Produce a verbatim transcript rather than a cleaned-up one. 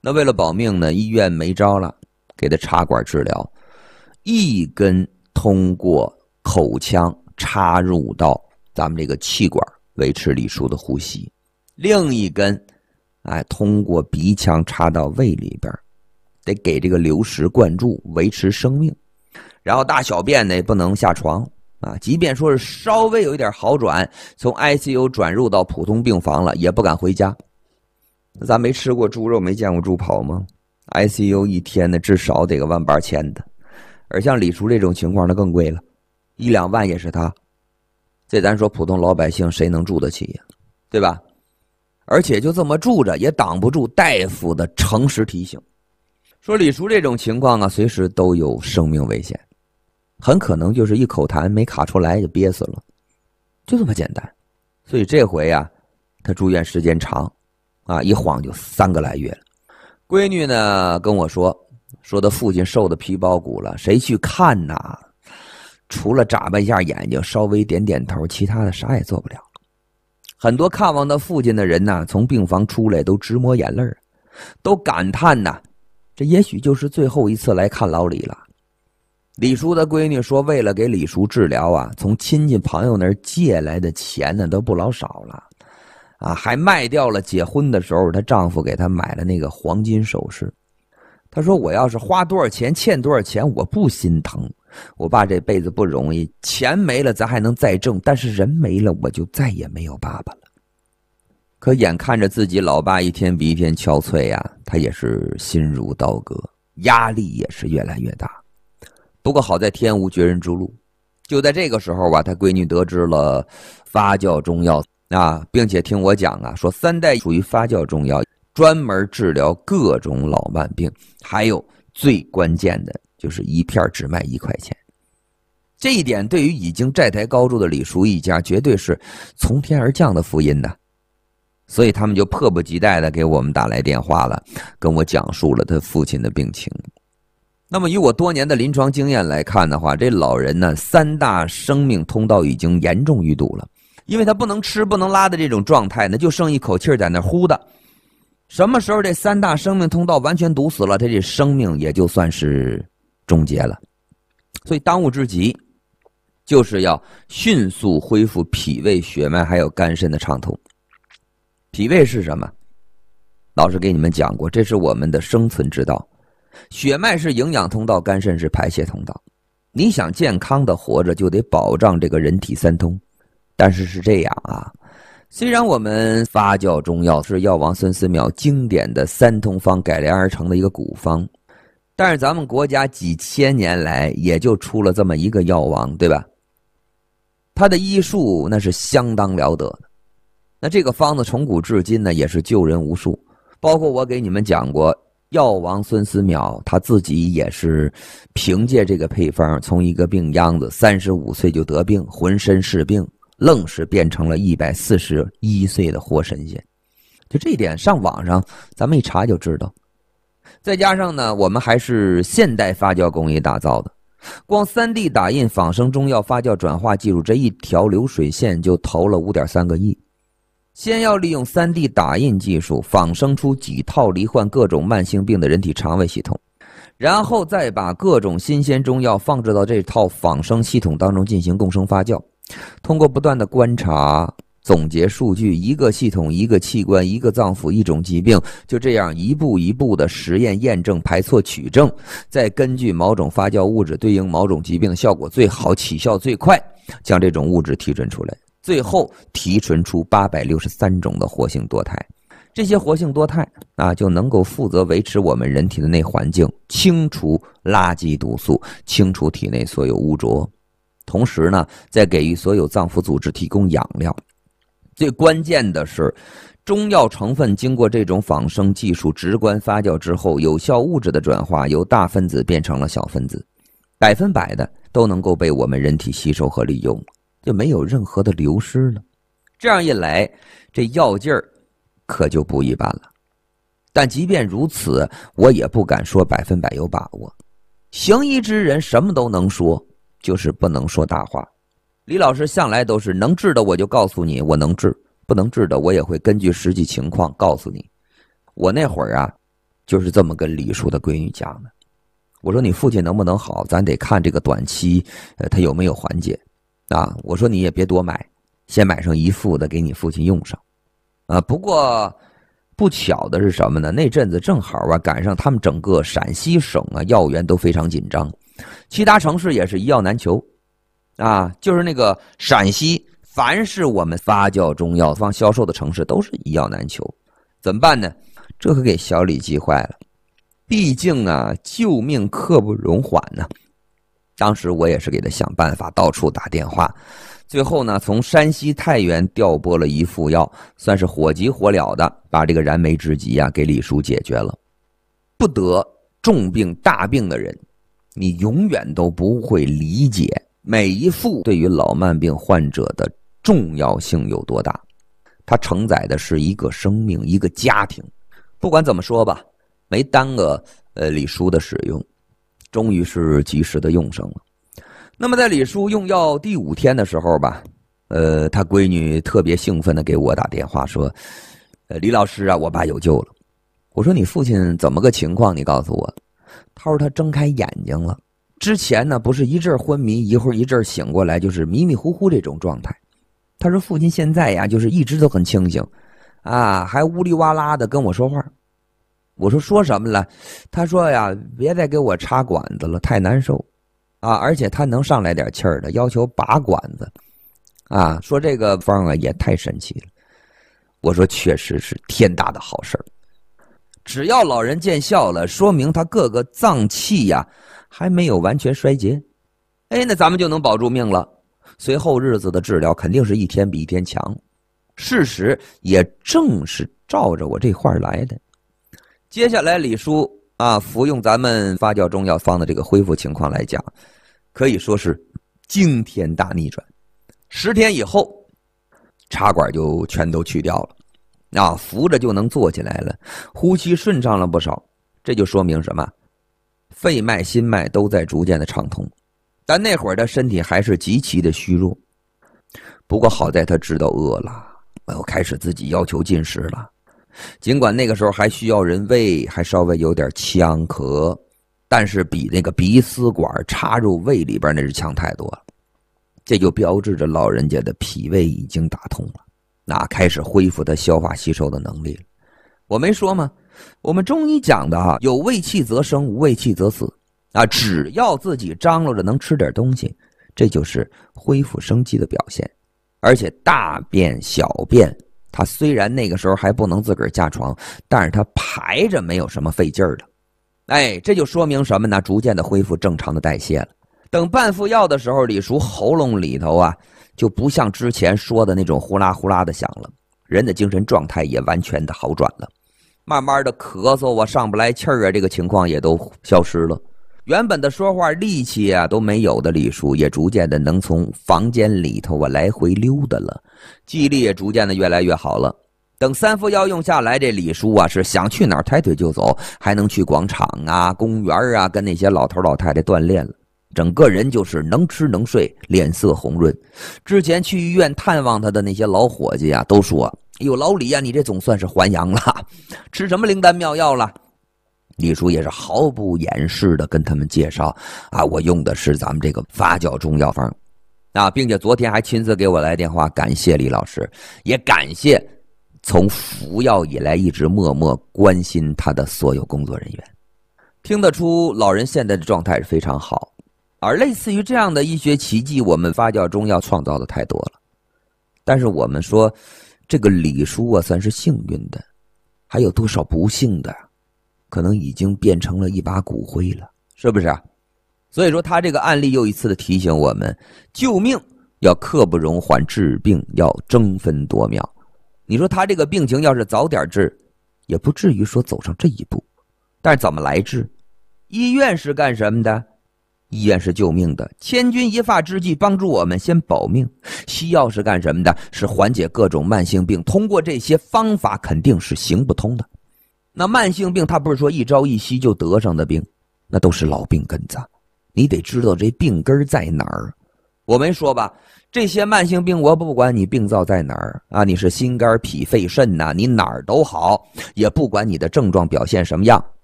那为了保命呢，医院没招了，给他插管治疗，一根通过口腔插入到咱们这个气管，维持李叔的呼吸，另一根哎通过鼻腔插到胃里边，得给这个流食灌注，维持生命。然后大小便呢也不能下床啊，即便说是稍微有一点好转，从 I C U 转入到普通病房了，也不敢回家。咱没吃过猪肉，没见过猪跑吗？ I C U 一天呢至少得个万八千的，而像李叔这种情况那更贵了，一两万也是他。这咱说普通老百姓谁能住得起呀，对吧？而且就这么住着也挡不住大夫的诚实提醒，说李叔这种情况啊，随时都有生命危险，很可能就是一口痰没卡出来就憋死了，就这么简单。所以这回啊，他住院时间长啊，一晃就三个来月了。闺女呢跟我说，说他父亲瘦的皮包骨了，谁去看呐？除了眨巴一下眼睛，稍微点点头，其他的啥也做不了。很多看望他父亲的人呐，从病房出来都直抹眼泪，都感叹呐，这也许就是最后一次来看老李了。李叔的闺女说，为了给李叔治疗啊，从亲戚朋友那儿借来的钱呢都不老少了啊，还卖掉了结婚的时候她丈夫给她买了那个黄金首饰。她说，我要是花多少钱欠多少钱我不心疼，我爸这辈子不容易，钱没了咱还能再挣，但是人没了我就再也没有爸爸了。可眼看着自己老爸一天比一天憔悴呀、啊，他也是心如刀割，压力也是越来越大。不过好在天无绝人之路，就在这个时候吧，他闺女得知了发酵中药啊，并且听我讲啊，说三代属于发酵中药，专门治疗各种老慢病，还有最关键的就是一片只卖一块钱。这一点对于已经债台高筑的李叔一家绝对是从天而降的福音呐，所以他们就迫不及待的给我们打来电话了，跟我讲述了他父亲的病情。那么以我多年的临床经验来看的话，这老人呢三大生命通道已经严重淤堵了，因为他不能吃不能拉的这种状态呢，就剩一口气在那呼的。什么时候这三大生命通道完全堵死了，他这生命也就算是终结了。所以当务之急就是要迅速恢复脾胃血脉还有肝肾的畅通。脾胃是什么？老师给你们讲过，这是我们的生存之道。血脉是营养通道，肝肾是排泄通道。你想健康的活着，就得保障这个人体三通。但是是这样啊，虽然我们发酵中药是药王孙思邈经典的三通方改良而成的一个古方，但是咱们国家几千年来也就出了这么一个药王，对吧？他的医术那是相当了得的。那这个方子从古至今呢，也是救人无数。包括我给你们讲过，药王孙思邈他自己也是凭借这个配方，从一个病秧子三十五岁就得病，浑身是病，愣是变成了一百四十一岁的活神仙。就这一点上网上咱们一查就知道。再加上呢，我们还是现代发酵工艺打造的，光 三 D 打印仿生中药发酵转化技术这一条流水线就投了 五点三个亿。先要利用 三 D 打印技术仿生出几套罹患各种慢性病的人体肠胃系统，然后再把各种新鲜中药放置到这套仿生系统当中进行共生发酵。通过不断的观察总结数据，一个系统一个器官一个脏腑一种疾病，就这样一步一步的实验验证排错取证，再根据某种发酵物质对应某种疾病的效果最好起效最快，将这种物质提纯出来，最后提纯出八百六十三种的活性多肽。这些活性多肽啊，就能够负责维持我们人体的内环境，清除垃圾毒素，清除体内所有污浊，同时呢再给予所有脏腑组织提供养料。最关键的是，中药成分经过这种仿生技术直观发酵之后，有效物质的转化由大分子变成了小分子，百分百的都能够被我们人体吸收和利用，就没有任何的流失了。这样一来，这药劲儿可就不一般了。但即便如此，我也不敢说百分百有把握。行医之人什么都能说，就是不能说大话。李老师向来都是能治的我就告诉你我能治，不能治的我也会根据实际情况告诉你。我那会儿啊， 就是这么跟李叔的闺女讲的。我说你父亲能不能好，咱得看这个短期，呃，他有没有缓解啊？我说你也别多买，先买上一副的给你父亲用上，啊，不过不巧的是什么呢？那阵子正好啊，赶上他们整个陕西省啊药源都非常紧张，其他城市也是一药难求，啊，就是那个陕西，凡是我们发酵中药方销售的城市都是一药难求，怎么办呢？这可给小李急坏了。毕竟啊，救命刻不容缓呢。当时我也是给他想办法，到处打电话，最后呢，从山西太原调拨了一副药，算是火急火燎的把这个燃眉之急啊给李叔解决了。不得重病大病的人，你永远都不会理解每一副对于老慢病患者的重要性有多大。它承载的是一个生命，一个家庭。不管怎么说吧，没耽搁呃李叔的使用，终于是及时的用上了。那么在李叔用药第五天的时候吧，呃，他闺女特别兴奋的给我打电话说：“呃，李老师啊，我爸有救了。”我说：“你父亲怎么个情况？你告诉我。”他说：“他睁开眼睛了，之前呢不是一阵昏迷，一会儿一阵醒过来，就是迷迷糊糊这种状态。他说父亲现在呀，就是一直都很清醒，啊，还呜里哇啦的跟我说话。”我说说什么了？他说呀，别再给我插管子了，太难受啊！而且他能上来点气儿的，要求拔管子啊！说这个方啊也太神奇了。我说确实是天大的好事儿，只要老人见效了，说明他各个脏器呀还没有完全衰竭，哎，那咱们就能保住命了。随后日子的治疗肯定是一天比一天强，事实也正是照着我这话来的。接下来李叔啊服用咱们发酵中药方的这个恢复情况来讲，可以说是惊天大逆转。十天以后，插管就全都去掉了，啊，扶着就能坐起来了，呼吸顺畅了不少。这就说明什么？肺脉心脉都在逐渐的畅通。但那会儿的身体还是极其的虚弱。不过好在他知道饿了，我开始自己要求进食了。尽管那个时候还需要人喂，还稍微有点呛咳，但是比那个鼻丝管插入胃里边那是强太多了。这就标志着老人家的脾胃已经打通了，那开始恢复他消化吸收的能力了。我没说吗？我们中医讲的啊，有胃气则生，无胃气则死啊。只要自己张罗着能吃点东西，这就是恢复生机的表现。而且大便小便，他虽然那个时候还不能自个儿下床，但是他排着没有什么费劲儿的。哎，这就说明什么呢？逐渐的恢复正常的代谢了。等半副药的时候，李叔喉咙里头啊，就不像之前说的那种呼啦呼啦的响了，人的精神状态也完全的好转了。慢慢的咳嗽啊，上不来气儿啊，这个情况也都消失了。原本的说话力气啊都没有的李叔，也逐渐的能从房间里头啊来回溜达了，记忆力也逐渐的越来越好了。等三副药用下来，这李叔啊是想去哪儿抬腿就走，还能去广场啊、公园啊，跟那些老头老太太锻炼了。整个人就是能吃能睡，脸色红润。之前去医院探望他的那些老伙计啊，都说：“哎呦，老李啊，你这总算是还阳了，吃什么灵丹妙药了？”李叔也是毫不掩饰的跟他们介绍啊，我用的是咱们这个发酵中药方啊，并且昨天还亲自给我来电话，感谢李老师，也感谢从服药以来一直默默关心他的所有工作人员。听得出老人现在的状态是非常好。而类似于这样的医学奇迹，我们发酵中药创造的太多了。但是我们说，这个李叔啊，算是幸运的，还有多少不幸的，可能已经变成了一把骨灰了，是不是啊？所以说，他这个案例又一次的提醒我们，救命要刻不容缓，治病要争分夺秒。你说他这个病情要是早点治，也不至于说走上这一步。但是怎么来治？医院是干什么的？医院是救命的，千钧一发之际帮助我们先保命。西药是干什么的？是缓解各种慢性病，通过这些方法肯定是行不通的。那慢性病它不是说一朝一夕就得上的病，那都是老病根子，你得知道这病根在哪儿。 我们说吧，这些慢性病，我不管你病灶在哪儿啊，你是心肝脾肺肾呐、啊，你哪儿都好，也不管你的症状表现什么样，